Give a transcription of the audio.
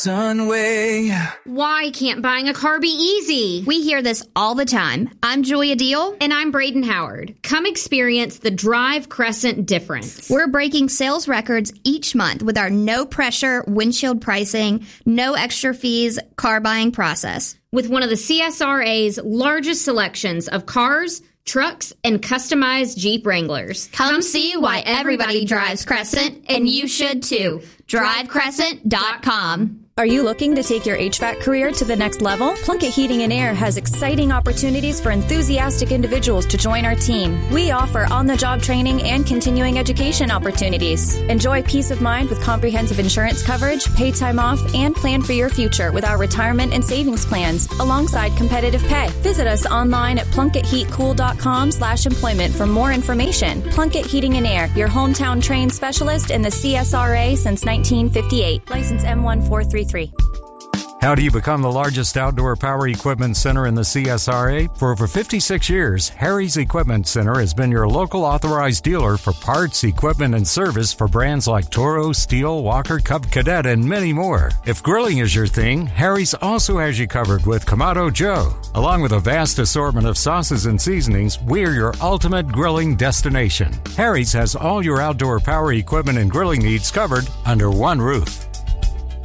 Sunway. Why can't buying a car be easy? We hear this all the time. I'm Julia Deal. And I'm Braden Howard. Come experience the Drive Crescent difference. We're breaking sales records each month with our no-pressure windshield pricing, no extra fees car buying process. With one of the CSRA's largest selections of cars, trucks, and customized Jeep Wranglers. Come see why everybody drives Crescent, and you should too. DriveCrescent.com. Are you looking to take your HVAC career to the next level? Plunkett Heating and Air has exciting opportunities for enthusiastic individuals to join our team. We offer on-the-job training and continuing education opportunities. Enjoy peace of mind with comprehensive insurance coverage, pay time off, and plan for your future with our retirement and savings plans, alongside competitive pay. Visit us online at PlunkettHeatCool.com/employment for more information. Plunkett Heating and Air, your hometown trained specialist in the CSRA since 1958. License M1433. How do you become the largest outdoor power equipment center in the CSRA? For over 56 years, Harry's Equipment Center has been your local authorized dealer for parts, equipment, and service for brands like Toro, Steel, Walker, Cub Cadet, and many more. If grilling is your thing, Harry's also has you covered with Kamado Joe. Along with a vast assortment of sauces and seasonings, we're your ultimate grilling destination. Harry's has all your outdoor power equipment and grilling needs covered under one roof.